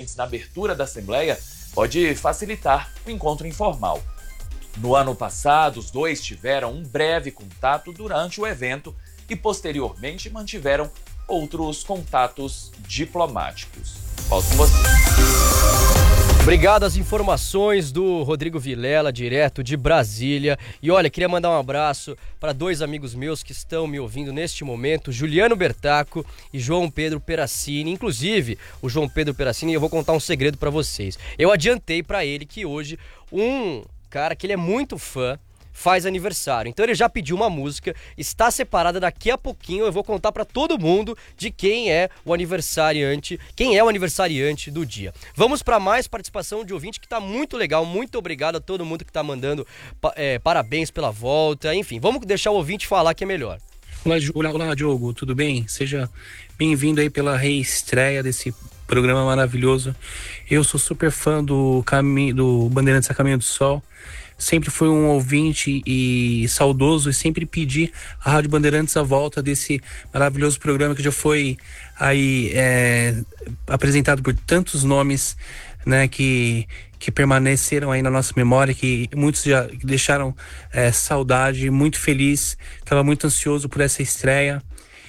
ouvintes na abertura da Assembleia pode facilitar o encontro informal. No ano passado, os dois tiveram um breve contato durante o evento e, posteriormente, mantiveram outros contatos diplomáticos. Volto com você. Obrigado às informações do Rodrigo Vilela, direto de Brasília. E olha, queria mandar um abraço para dois amigos meus que estão me ouvindo neste momento, Juliano Bertaco e João Pedro Peracini. Inclusive, o João Pedro Peracini, eu vou contar um segredo para vocês. Eu adiantei para ele que hoje um cara que ele é muito fã faz aniversário. Então ele já pediu uma música, está separada, daqui a pouquinho eu vou contar para todo mundo de quem é o aniversariante do dia. Vamos para mais participação de ouvinte, que está muito legal. Muito obrigado a todo mundo que está mandando parabéns pela volta. Enfim, vamos deixar o ouvinte falar que é melhor. Olá, Diogo, tudo bem? Seja bem-vindo aí pela reestreia desse programa maravilhoso. Eu sou super fã do Bandeirantes a Caminho do Sol. Sempre fui um ouvinte e saudoso e sempre pedi à Rádio Bandeirantes a volta desse maravilhoso programa que já foi aí apresentado por tantos nomes, né, que permaneceram aí na nossa memória, que muitos já deixaram saudade. Muito feliz, estava muito ansioso por essa estreia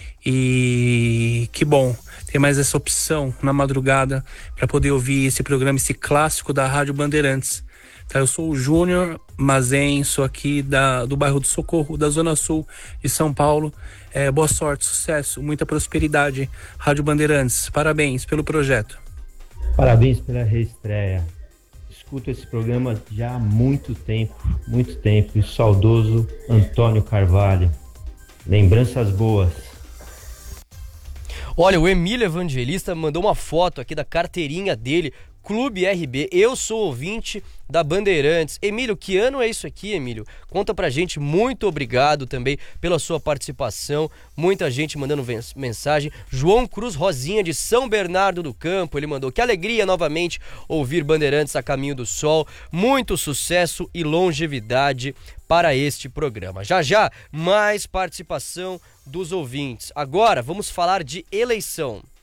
e que bom ter mais essa opção na madrugada para poder ouvir esse programa, esse clássico da Rádio Bandeirantes. Tá, eu sou o Júnior Mazen, sou aqui do bairro do Socorro, da Zona Sul de São Paulo. Boa sorte, sucesso, muita prosperidade, Rádio Bandeirantes. Parabéns pelo projeto. Parabéns pela reestreia. Escuto esse programa já há muito tempo. E o saudoso Antônio Carvalho. Lembranças boas. Olha, o Emílio Evangelista mandou uma foto aqui da carteirinha dele, Clube RB. Eu sou ouvinte da Bandeirantes. Emílio, que ano é isso aqui, Emílio? Conta pra gente. Muito obrigado também pela sua participação. Muita gente mandando mensagem. João Cruz Rosinha, de São Bernardo do Campo, ele mandou: que alegria novamente ouvir Bandeirantes a Caminho do Sol. Muito sucesso e longevidade para este programa. Já, mais participação dos ouvintes. Agora, vamos falar de eleição.